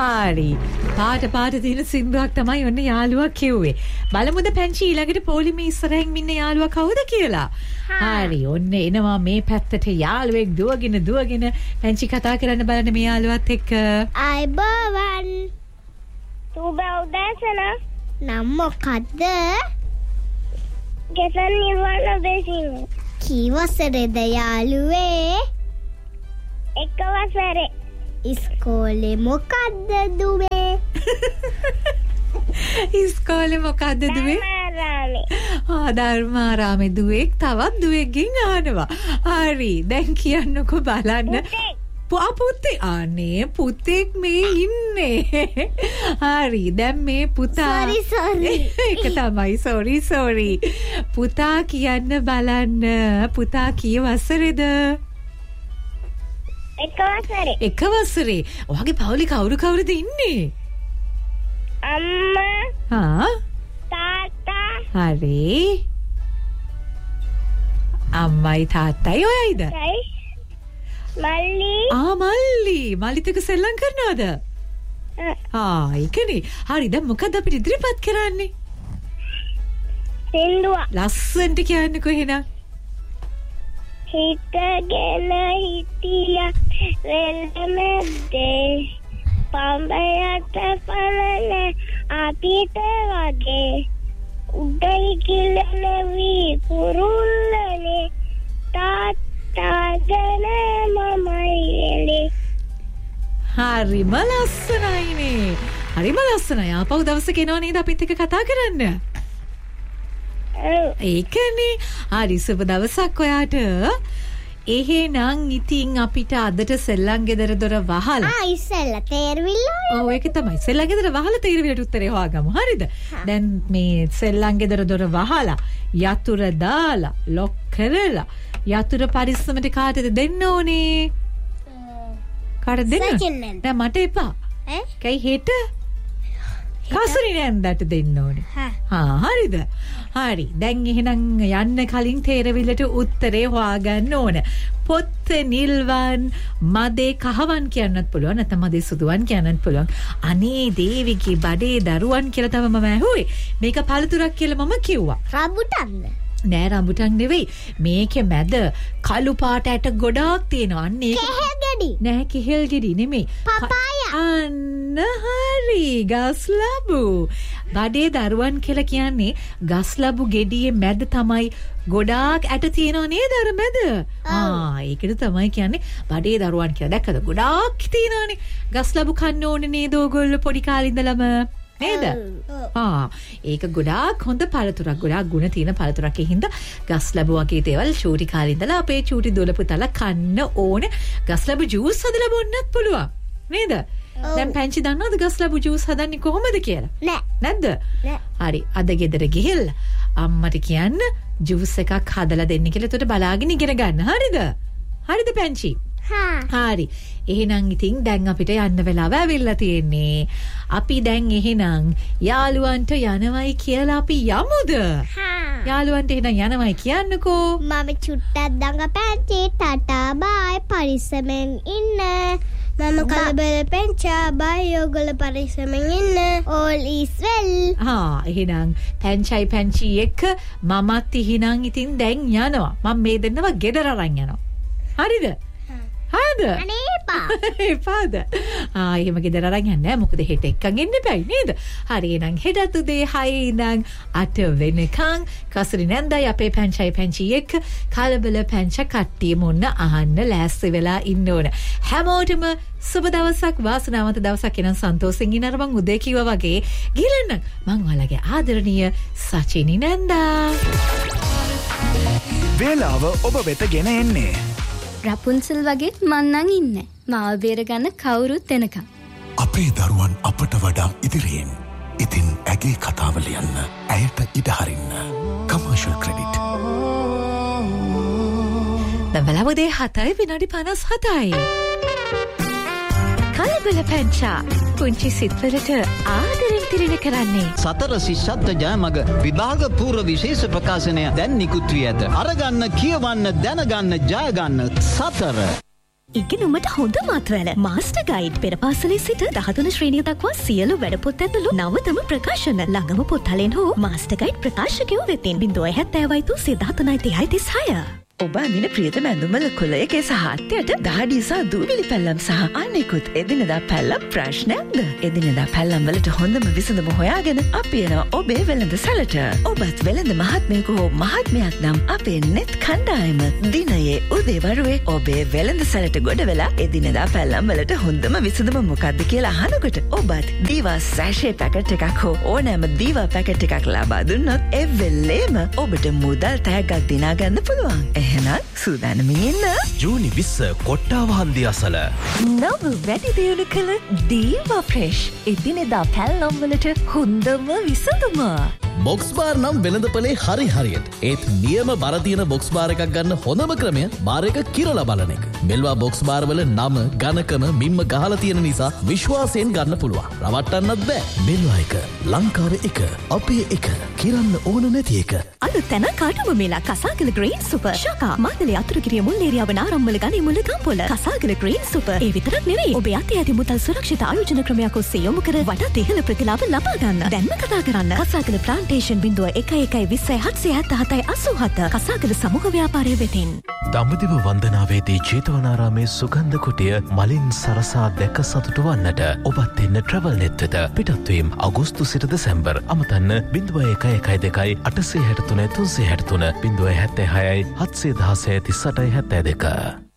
හරි. පාට තියෙන සින්දුවක් තමයි ඔන්න යාළුවා කිව්වේ. බලමුද පැංචි ඊළඟට පොලිමේ ඉස්සරහින් ඉන්න යාළුවා කවුද කියලා. හරි. ඔන්න එනවා මේ පැත්තට යාළුවෙක් දුවගෙන පැංචි කතා කරන්න බලන්න මේ යාළුවත් එක්ක. අයබෝවන්. සුබ උදෑසන. නම් මොකද්ද? ගෙසන් නිවන බෙසින්. කී වසරේද යාළුවේ? එක වසරේ. ඉස්කෝලේ මොකද්ද දුවේ? ඉස්කෝලේ මොකද්ද දුවේ? ධර්මාරාමේ දුවෙක් තවත් දුවෙක්ගෙන් අහනවා. හරි. දැන් කියන්නකෝ බලන්න. පුතේ අනේ පුතෙක් මේ ඉන්නේ. හරි. දැන් මේ පුතා sorry. ඒක තමයි sorry. පුතා කියන්න බලන්න. පුතා කී වසරේද? එක වසරේ. ඔයාගේ පවුලේ කවුරුද ඉන්නේ? අම්මා. තාත්තා. හරි. අම්මයි තාත්තයි ඔයයිද? මල්ලි. මල්ලිත් එක්ක සෙල්ලම් කරනවද? ඒකනේ. හරි. දැන් මොකද අපිට ඉදිරිපත් කරන්නේ? සින්දුව. ලස්සනට කියන්නකෝ එහෙනම්. හිතගෙන හිටියා වෙලමැද්දේ පඹයට පලන අපිට වගේ උඩයි කිලන වී කුරුල්ලනේ තාත්තාගෙන මමයිලේ. හරිම ලස්සනයිනේ. හරිම ලස්සනයි. ආපහු දවසක එනවා නේද අපිත් එක්ක කතා කරන්න? ඒකනේ. හරි සුබ දවසක් ඔයාට. එහෙනම් ඉතින් අපිට අදට සෙල්ලම් ගෙදර දොර වහලා. ඉස්සෙල්ලා තේරවිල්ල. ඔව් ඒක තමයි. සෙල්ලම් ගෙදර වහලා තේරවිල්ලට උත්තරේ හොයාගමු. හරිද? දැන් මේ සෙල්ලම් ගෙදර දොර වහලා යතුරු දාලා ලොක් කරලා යතුරු පරිස්සමට කාටද දෙන්න ඕනේ? කාටද දෙන්න? දැන් මට එපා. කයි හෙට කසුරි නැන්දට දෙන්න ඕනේ. හරිද? හරි. දැන් එහෙනම් යන්න කලින් තේරවිල්ලට උත්තරේ හොයාගන්න ඕන. පොත් නිල්වන් මදේ කහවන් කියන්නත් පුළුවන්. නැත්නම් මදේ සුදුවන් කියන්නත් පුළුවන්. අනේ දේවිගේ බඩේ දරුවන් කියලා තමයි මම ඇහුවේ. මේක පළතුරක් කියලා මම කිව්වා. රඹුටන්ද? නෑ රඹුටන් නෙවෙයි. මේකේ මැද කළු පාට ඇට ගොඩාක් තියෙනවා. අන්න ඒක කෙහෙල් ගෙඩි. නෑ කෙහෙල් ගෙඩි නෙමෙයි. පපායා. අන්න හරි. ගස්ලබු. බඩේ දරුවන් කියලා කියන්නේ ගස්ලබු ගෙඩියේ මැද තමයි ගොඩාක් ඇට තියෙනව නේද අර මැද? ඒකට තමයි කියන්නේ බඩේ දරුවන් කියලා. දැක්කද? ගොඩාක් තියෙනවනේ. ගස්ලබු කන්න ඕනේ නේද ඕගොල්ලෝ පොඩි කාලේ ඉඳලම? නේද? ඒක ගොඩාක් හොඳ පළතුරක්. ගොඩාක් ගුණ තියෙන පළතුරක්. ඒ හින්දා ගස්ලබු වගේ දේවල් චූටි කාලේ ඉඳලා අපේ චූටි දොළ පුතාලා කන්න ඕනේ. ගස්ලබු ජූස් හදලා බොන්නත් පුළුවන්. නේද? දැන් පැංචි දන්නවද ගස්ලබු ජූස් හදන්නේ කොහොමද කියලා? නෑ. නැද්ද? නෑ. හරි. අද ගෙදර ගිහිල්ලා අම්මට කියන්න ජූස් එකක් හදලා දෙන්න කියලා. එතකොට බලාගෙන ඉගෙන ගන්න. හරිද? හරිද පැංචි? හරි. එහෙනම් ඉතින් දැන් අපිට යන්න වෙලාව ඇවිල්ලා තියෙන්නේ. අපි දැන් එහෙනම් යාළුවන්ට යනවයි කියලා අපි යමුද? යාළුවන්ට එහෙනම් යනවයි කියන්නකෝ. මම චුට්ටක් දඟපැන්චි ටටා බයි පරිස්සමෙන් ඉන්න. මම කලබල පෙන්චා බයි ඔයගොල්ලෝ පරිස්සමෙන් ඉන්න. all is well. එහෙනම් පැංචි එක්ක මමත් එහෙනම් ඉතින් දැන් යනවා. මම මේ දෙන්නව ගෙදර අරන් යනවා. හරිද? හරිද? අනේ එපා. එපාද? එහෙම ගෙදර අරන් යන්නේ නැහැ. මොකද හෙට එක්කන් එන්න බෑ නේද? හරි එහෙනම් හෙට උදේ 6 ඉඳන් 8 වෙනකන් කසරි නැන්දයි අපේ පැංචි එක්ක කලබල පැංච කට්ටිය මොන්න අහන්න ලෑස්ති වෙලා ඉන්න ඕන. හැමෝටම සුබ දවසක් වාසනාවන්ත දවසක් එනම් සන්තෝෂෙන් ඉන්න අර මං උදේ කිව්වා වගේ ගිලන්න මං ඔයාලගේ ආදරණීය සචිනි නැන්දා. වේලාව ඔබ වෙත ගෙන එන්නේ රපුන්සල් වගේ මන්නන් ඉන්න. මාව බේරගන්න කවුරුත් එනකම්. අපේ දරුවන් අපට වඩා ඉදිරියෙන්. ඉතින් ඇගේ කතාව ලියන්න. ඇයට ඉඩ හරින්න. Commercial credit. දවල්වල 7:57. කලබල පැංචා පුංචි සිත්වලට ආදරෙන් තිරෙන කරන්නේ. සතර ශිෂ්‍යත්ව ජයමග විභාග පූර්ව විශේෂ ප්‍රකාශනය දැන් නිකුත් වී ඇත. අරගන්න, කියවන්න, දැනගන්න, ජයගන්න සතර. ඉගෙනුමට හොඳ මාතවැල මාස්ටර් ගයිඩ් පෙර පාසලේ සිට 13 ශ්‍රේණිය දක්වා සියලු වැඩපොත් ඇතුළු නවතම ප්‍රකාශන ළඟම පොත්හලෙන් හෝ මාස්ටර් ගයිඩ් ප්‍රකාශකයෝ වෙතින් 070 ඔබ අඳින ප්‍රියතම ඇඳුමල කොළයකේ සහ හත්යට දහඩිය සහ දූවිලි පැල්ලම් සහ අනෙකුත් එදිනෙදා පැල්ලම් ප්‍රශ්නයක්ද? එදිනෙදා පැල්ලම් වලට හොඳම විසඳුම හොයාගෙන අපි එනවා ඔබේ වෙළඳ සැලට. ඔබත් වෙළඳ මහත්මයෙකු හෝ මහත්මයක් නම් අපේ net කණ්ඩායම දිනයේ උදේවරුේ ඔබේ වෙළඳ සැලට ගොඩ වෙලා එදිනෙදා පැල්ලම් වලට හොඳම විසඳුම මොකක්ද කියලා අහනකොට ඔබත් දීවා සැෂේ පැකට් එකක් හෝ ඕනෑම දීවා පැකට් එකක් ලබා දුන්නොත් එවෙල්ලේම ඔබට මුදල් තෑග්ගක් දිනා ගන්න පුළුවන්. එහෙනම් සූදානමින් ඉන්න. ජූනි 20 කොට්ටාව හන්දිය අසල. නව වැඩි දියුණු කළ දීවා ෆ්‍රෙෂ් එදිනෙදා පැල්ලම් වලට හොඳම විසඳුම. බොක්ස් බාර් නම් වෙළඳපොලේ හරි හරියට. ඒත් නියම බර තියෙන බොක්ස් බාර් එකක් ගන්න හොඳම ක්‍රමය බාර් එක කිරලා බලන එක. මෙල්වා බොක්ස් බාර් වල නම ඝනකම මිම්ම ගහලා තියෙන නිසා විශ්වාසයෙන් ගන්න පුළුවන්. රවට්ටන්නත් බෑ. මෙල්වා එක ලංකාවේ එක අපේ එක කිරන්න ඕන නැති එක. අලුත් තැන කාටම මේලා කසාගල ග්‍රීන් සුපර් ශකා මාතලේ අතුරුගිරිය මුල් ඒරියාව නාරම්මල ගනි මුල ගම්පොල කසාගල ග්‍රීන් සුපර්. ඒ විතරක් නෙවෙයි ඔබේ අතේ ඇති මුදල් සුරක්ෂිත ආයෝජන ක්‍රමයක් ඔස්සේ යොමු කර වඩාත් ඉහළ ප්‍රතිලාභ ලබා ගන්න. දැන්ම කතා කරන්න කසාගල ප්ලාන්ටේෂන් 0112077787 කසාගල සමූහ ව්‍යාපාරය වෙතින්. දඹදිව වන්දනාවේදී ජේතවනාරාමේ සුගන්ධ කුටිය මලින් සරසා දැක සතුටු වන්නට ඔබත් එන්න ට්‍රැවල් නෙට් වෙත. පිටත්වීම අගෝස්තු සිට දෙසැම්බර්. අමතන්න 0112 863 363 076 716 38 72.